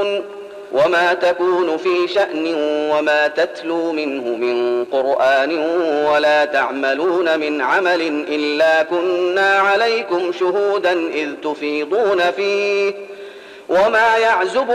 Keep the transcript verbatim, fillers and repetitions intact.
وما تكون في شأن وما تتلو منه من قرآن ولا تعملون من عمل إلا كنا عليكم شهودا إذ تفيضون فيه وما يعزب